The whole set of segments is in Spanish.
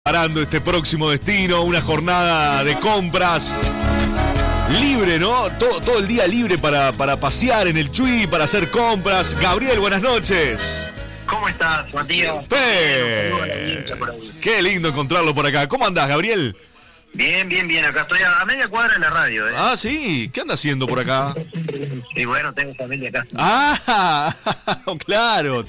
Preparando este próximo destino, una jornada de compras libre, ¿no? Todo el día libre para pasear en el Chuy, para hacer compras. Gabriel, buenas noches. ¿Cómo estás, Matías? Qué lindo encontrarlo por acá. ¿Cómo andás, Gabriel? Bien. Acá estoy a media cuadra de la radio, ¿eh? Ah, sí. ¿Qué anda haciendo por acá? Y bueno, tengo familia acá. Ah, claro.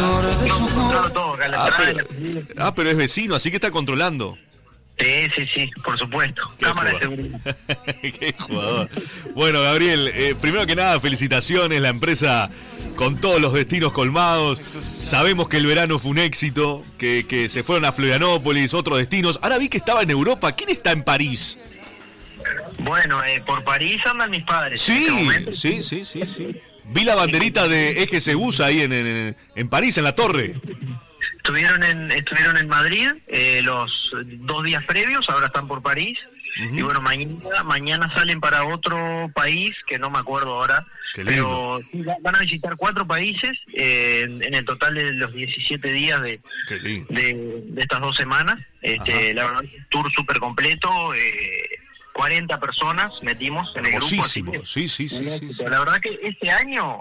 Pero es vecino, así que está controlando. Sí, por supuesto. Cámara de seguridad. Qué jugador. Bueno, Gabriel, primero que nada, felicitaciones, la empresa con todos los destinos colmados. Sabemos que el verano fue un éxito, que se fueron a Florianópolis, otros destinos. Ahora vi que estaba en Europa. ¿Quién está en París? Bueno, por París andan mis padres. Sí. Vi la banderita de EGCBus ahí en París, en la torre. Estuvieron en Madrid los 2 días previos, ahora están por París. Uh-huh. Y bueno, mañana salen para otro país, que no me acuerdo ahora. Pero van a visitar 4 países en el total de los 17 días de estas 2 semanas. La verdad, un tour súper completo, 40 personas metimos en el grupo. Sí. La verdad que este año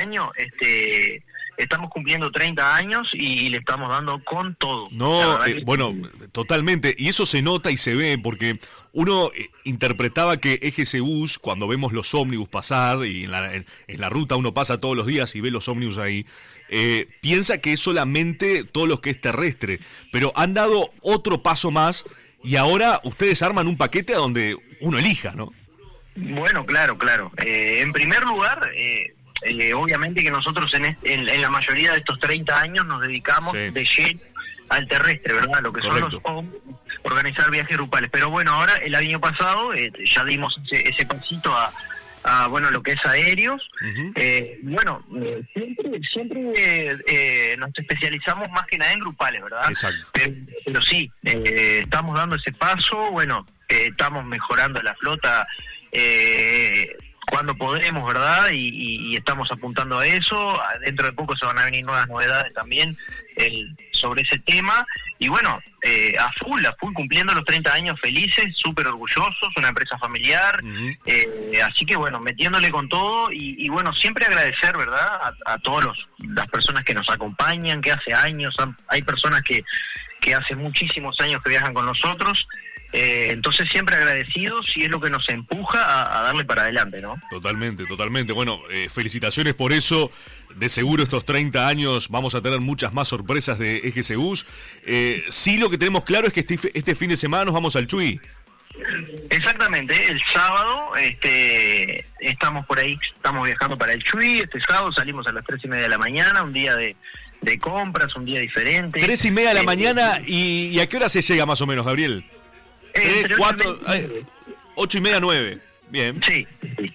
estamos cumpliendo 30 años y le estamos dando con todo. No, bueno, totalmente. Y eso se nota y se ve, porque uno interpretaba que EGCBus, cuando vemos los ómnibus pasar, y en la ruta uno pasa todos los días y ve los ómnibus ahí, piensa que es solamente todo lo que es terrestre. Pero han dado otro paso más y ahora ustedes arman un paquete a donde uno elija, ¿no? Bueno, claro. En primer lugar... obviamente que nosotros en la mayoría de estos 30 años nos dedicamos de lleno al terrestre, ¿verdad? Lo que Correcto. son organizar viajes grupales. Pero bueno, ahora el año pasado ya dimos ese pasito a bueno, lo que es aéreos. Uh-huh. Siempre nos especializamos más que nada en grupales, ¿verdad? Exacto. Pero sí, estamos dando ese paso, bueno, estamos mejorando la flota cuando podremos, ¿verdad? Y estamos apuntando a eso. Dentro de poco se van a venir nuevas novedades también sobre ese tema. Y bueno, a full cumpliendo los 30 años felices, súper orgullosos, una empresa familiar. Uh-huh. Así que bueno, metiéndole con todo y bueno, siempre agradecer, ¿verdad? A todas las personas que nos acompañan, que hace años, hay personas que hace muchísimos años que viajan con nosotros. Entonces siempre agradecidos y es lo que nos empuja a darle para adelante, ¿no? Totalmente. Bueno, felicitaciones por eso. De seguro estos 30 años vamos a tener muchas más sorpresas de EGCBus. Sí, lo que tenemos claro es que este fin de semana nos vamos al Chuy. Exactamente, el sábado estamos por ahí, estamos viajando para el Chuy. Este sábado salimos a las 3:30 de la mañana, un día de compras, un día diferente. 3:30 de la mañana, ¿y a qué hora se llega más o menos, Gabriel? 4, 8:30, 9. Bien. Sí.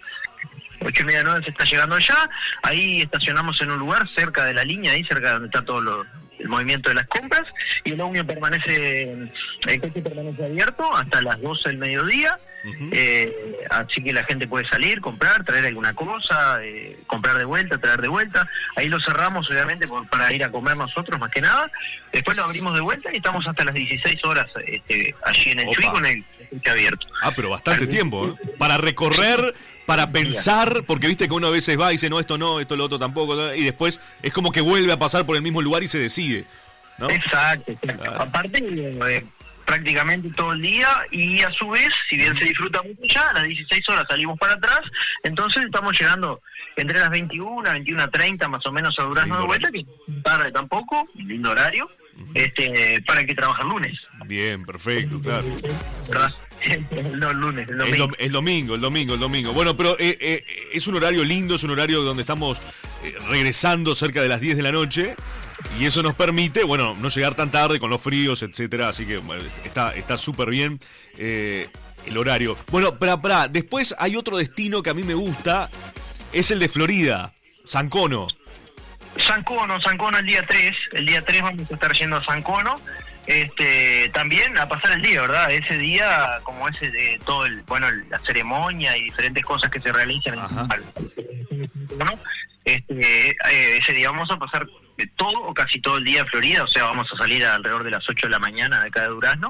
8:30, 9 se está llegando allá. Ahí estacionamos en un lugar cerca de la línea, ahí cerca donde está todo el movimiento de las compras. Y el coche permanece abierto hasta las 12 del mediodía. Uh-huh. Así que la gente puede salir, comprar, traer alguna cosa, comprar de vuelta, traer de vuelta. Ahí lo cerramos obviamente para ir a comer nosotros más que nada. Después lo abrimos de vuelta y estamos hasta las 16 horas allí en el Chuy con el coche abierto. Pero bastante tiempo, ¿eh? Para recorrer, para pensar, porque viste que uno a veces va y dice, no, esto lo otro tampoco, y después es como que vuelve a pasar por el mismo lugar y se decide, ¿no? Exacto. Aparte, prácticamente todo el día, y a su vez, si bien se disfruta mucho ya, a las 16 horas salimos para atrás, entonces estamos llegando entre las 21:30 más o menos a Durazno de vuelta, que no tarde tampoco, lindo horario, para el que trabaja el lunes. Bien, perfecto, claro. ¿Verdad? No, el lunes, el domingo. El domingo. Bueno, pero es un horario lindo, es un horario donde estamos regresando cerca de las 10 de la noche. Y eso nos permite, bueno, no llegar tan tarde con los fríos, etcétera. Así que bueno, está súper bien el horario. Bueno, después hay otro destino que a mí me gusta, es el de Florida, San Cono. San Cono el día 3. El día 3 vamos a estar yendo a San Cono. También a pasar el día, ¿verdad? Ese día, como ese de todo la ceremonia y diferentes cosas que se realizan ¿no? Ese día vamos a pasar todo o casi todo el día en Florida, o sea, vamos a salir alrededor de las 8 de la mañana de acá de Durazno,